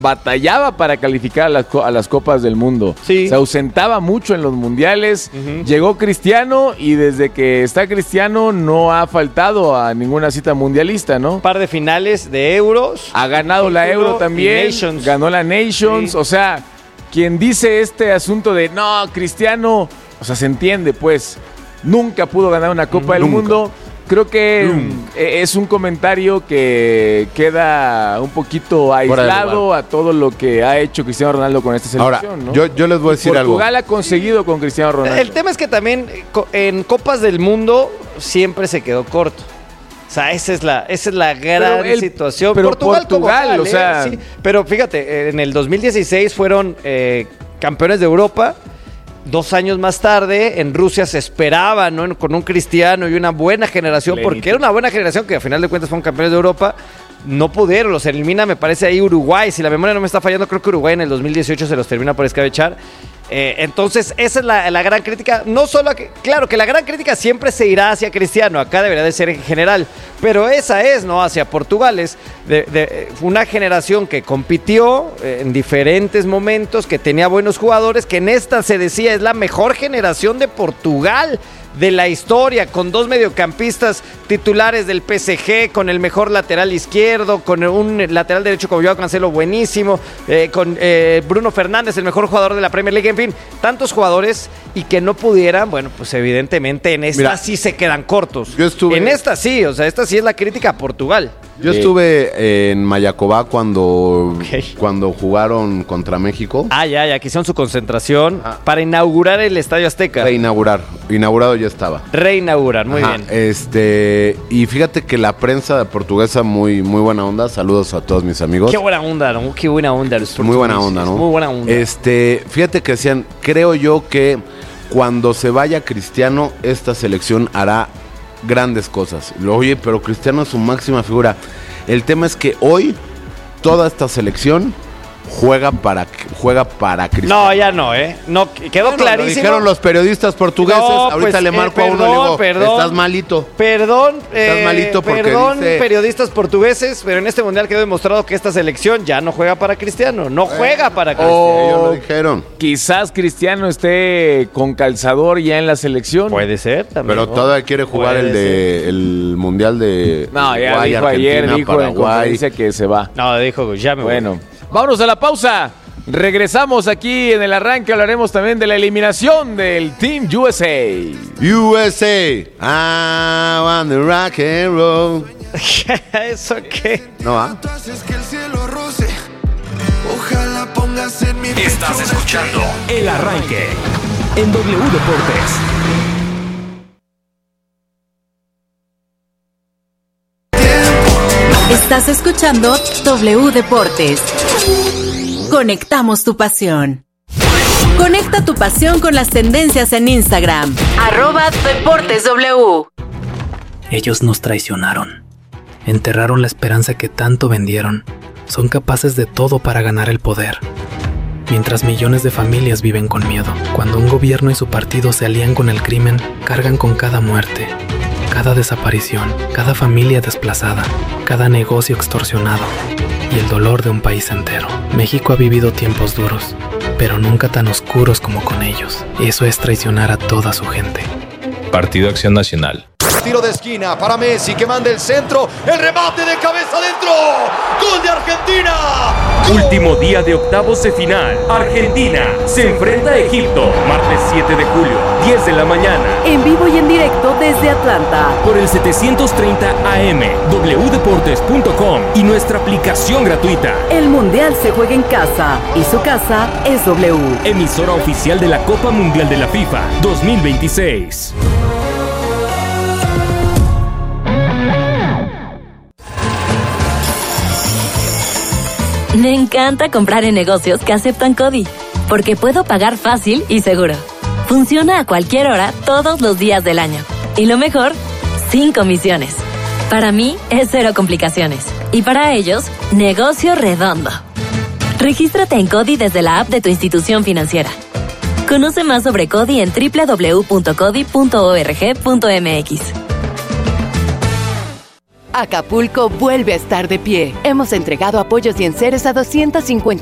batallaba para calificar a las Copas del Mundo. Sí. Se ausentaba mucho en los mundiales. Uh-huh. Llegó Cristiano y desde que está Cristiano no ha faltado a ninguna cita mundialista, ¿no? Un par de finales de Euros. Ha ganado la Euro también. Ganó la Nations. Sí. O sea, quien dice este asunto de no, Cristiano, o sea, se entiende, pues, nunca pudo ganar una Copa del Mundo. Creo que es un comentario que queda un poquito aislado a todo lo que ha hecho Cristiano Ronaldo con esta selección. Ahora, ¿no? yo les voy a decir algo. Portugal ha conseguido con Cristiano Ronaldo. El tema es que también en Copas del Mundo siempre se quedó corto. O sea, esa es la gran situación. Pero Portugal, o sea... Sí, pero fíjate, en el 2016 fueron campeones de Europa. 2 años más tarde, en Rusia se esperaba, ¿no? Con un Cristiano y una buena generación, porque era una buena generación que a final de cuentas fueron campeones de Europa. No pudieron, los elimina, me parece ahí Uruguay. Si la memoria no me está fallando, creo que Uruguay en el 2018 se los termina por escabechar. Entonces, esa es la gran crítica. No solo, claro que la gran crítica siempre se irá hacia Cristiano, acá debería de ser en general, pero esa es, ¿no? Hacia Portugal, es de una generación que compitió en diferentes momentos, que tenía buenos jugadores, que en esta se decía es la mejor generación de Portugal de la historia, con 2 mediocampistas titulares del PSG, con el mejor lateral izquierdo, con un lateral derecho como Joao Cancelo buenísimo, con Bruno Fernández, el mejor jugador de la Premier League, en fin, tantos jugadores y que no pudieran, bueno, pues evidentemente en esta sí se quedan cortos. En esta sí, o sea, esta sí es la crítica a Portugal. Yo estuve en Mayacobá cuando jugaron contra México. Ya, que hicieron su concentración para inaugurar el Estadio Azteca. Inaugurado ya estaba. Reinaugurar, muy bien. Y fíjate que la prensa portuguesa muy buena onda. Saludos a todos mis amigos. Qué buena onda, ¿no? Qué buena onda. Muy buena onda, ¿no? Muy buena onda. Fíjate que decían, creo yo que cuando se vaya Cristiano, esta selección hará grandes cosas. Oye, pero Cristiano es su máxima figura. El tema es que hoy toda esta selección juega para Cristiano. No, ya no, No, quedó clarísimo. Lo dijeron los periodistas portugueses. Ahorita le marco a uno y le digo, estás malito. Estás malito porque dice... periodistas portugueses, pero en este mundial quedó demostrado que esta selección ya no juega para Cristiano. No juega para Cristiano. Ellos lo dijeron. Quizás Cristiano esté con calzador ya en la selección. Puede ser también. Pero todavía quiere jugar el mundial de No, ya Uruguay, dijo Argentina, ayer, dijo Paraguay. en conferencia que se va. No, dijo, ya me voy. Bueno, vámonos a la pausa. Regresamos aquí en el arranque. Hablaremos también de la eliminación del Team USA. USA, I want the rock and roll. ¿Eso qué? No va. Estás escuchando El Arranque en W Deportes. Estás escuchando W Deportes. Conectamos tu pasión. Conecta tu pasión con las tendencias en Instagram. @DeportesW. Ellos nos traicionaron. Enterraron la esperanza que tanto vendieron. Son capaces de todo para ganar el poder. Mientras millones de familias viven con miedo. Cuando un gobierno y su partido se alían con el crimen, cargan con cada muerte, cada desaparición, cada familia desplazada, cada negocio extorsionado y el dolor de un país entero. México ha vivido tiempos duros, pero nunca tan oscuros como con ellos. Eso es traicionar a toda su gente. Partido Acción Nacional. Tiro de esquina para Messi que manda el centro, el remate de cabeza adentro, gol de Argentina. ¡Gol! Último día de octavos de final. Argentina se enfrenta a Egipto, martes 7 de julio, 10 de la mañana. En vivo y en directo desde Atlanta. Por el 730 AM, wdeportes.com y nuestra aplicación gratuita. El Mundial se juega en casa y su casa es W. Emisora oficial de la Copa Mundial de la FIFA 2026. Me encanta comprar en negocios que aceptan CODI, porque puedo pagar fácil y seguro. Funciona a cualquier hora, todos los días del año. Y lo mejor, sin comisiones. Para mí, es cero complicaciones. Y para ellos, negocio redondo. Regístrate en CODI desde la app de tu institución financiera. Conoce más sobre CODI en www.codi.org.mx. Acapulco vuelve a estar de pie. Hemos entregado apoyos y enseres a 250